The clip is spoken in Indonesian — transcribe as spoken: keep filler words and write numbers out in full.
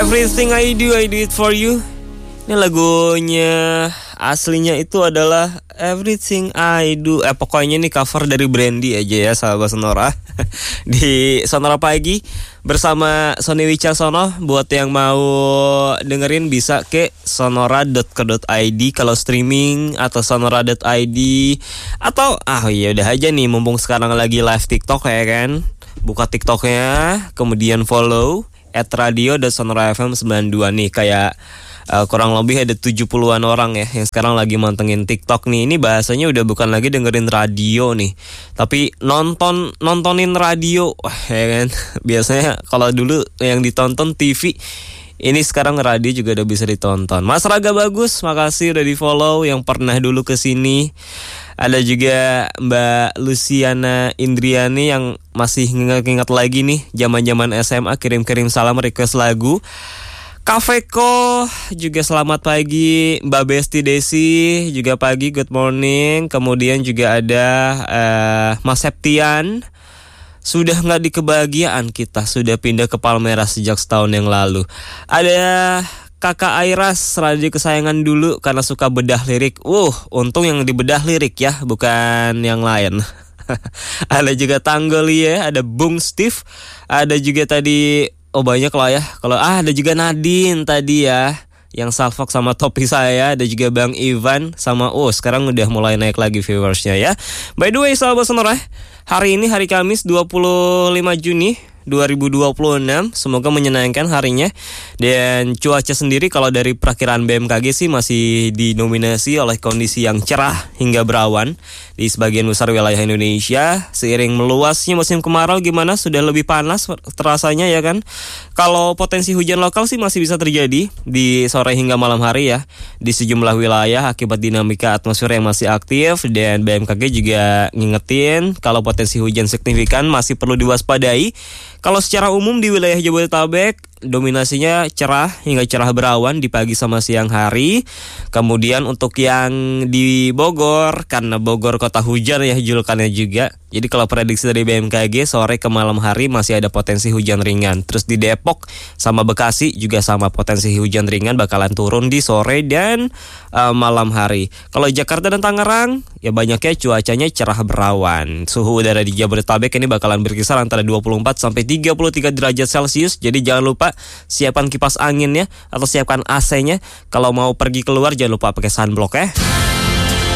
Everything I do, I do it for you. Ini lagunya aslinya itu adalah Everything I Do. Eh pokoknya ini cover dari Brandy aja ya sahabat Sonora. Di Sonora Pagi bersama Sony Wicaksono. Buat yang mau dengerin bisa ke sonora dot co dot i d kalau streaming, atau sonora dot i d, atau ah ya udah aja nih mumpung sekarang lagi live TikTok ya kan. Buka TikToknya, kemudian follow at radio dan sonora f m sembilan puluh dua nih. Kayak uh, kurang lebih ada tujuh puluhan orang ya yang sekarang lagi mantengin TikTok nih. Ini bahasanya udah bukan lagi dengerin radio nih, tapi nonton nontonin radio. Wah, ya kan. Biasanya kalau dulu yang ditonton T V, ini sekarang radio juga udah bisa ditonton. Mas Raga Bagus, makasih udah di follow yang pernah dulu kesini. Ada juga Mbak Luciana Indriani yang masih ingat-ingat lagi nih zaman-zaman S M A, kirim-kirim salam request lagu. Kafeko juga selamat pagi. Mbak Besti Desi juga pagi, good morning. Kemudian juga ada uh, Mas Septian. Sudah gak di kebahagiaan kita, sudah pindah ke Palmerah sejak setahun yang lalu. Ada Kakak Airas, radio kesayangan dulu karena suka bedah lirik. Uh, untung yang dibedah lirik ya, bukan yang lain. Ada juga Tanggoli ya, ada Bung Steve, ada juga tadi, oh banyak lah ya. Kalau ah ada juga Nadine tadi ya, yang salfok sama topi saya. Ada juga Bang Ivan sama oh sekarang udah mulai naik lagi viewersnya ya. By the way sahabat Sonora, hari ini hari Kamis dua puluh lima Juni dua ribu dua puluh enam. Semoga menyenangkan harinya. Dan cuaca sendiri kalau dari perakiran B M K G sih masih didominasi oleh kondisi yang cerah hingga berawan di sebagian besar wilayah Indonesia. Seiring meluasnya musim kemarau, gimana sudah lebih panas terasanya ya kan. Kalau potensi hujan lokal sih masih bisa terjadi di sore hingga malam hari ya di sejumlah wilayah akibat dinamika atmosfer yang masih aktif. Dan B M K G juga ngingetin kalau potensi hujan signifikan masih perlu diwaspadai. Kalau secara umum di wilayah Jabodetabek dominasinya cerah hingga cerah berawan di pagi sama siang hari. Kemudian untuk yang di Bogor, karena Bogor kota hujan ya julukannya juga, jadi kalau prediksi dari B M K G sore ke malam hari masih ada potensi hujan ringan. Terus di Depok sama Bekasi juga sama, potensi hujan ringan bakalan turun di sore dan uh, malam hari. Kalau Jakarta dan Tangerang ya banyaknya cuacanya cerah berawan. Suhu udara di Jabodetabek ini bakalan berkisar antara dua puluh empat sampai tiga puluh tiga derajat Celcius. Jadi jangan lupa siapkan kipas anginnya atau siapkan A C-nya. Kalau mau pergi keluar jangan lupa pakai sunblock ya.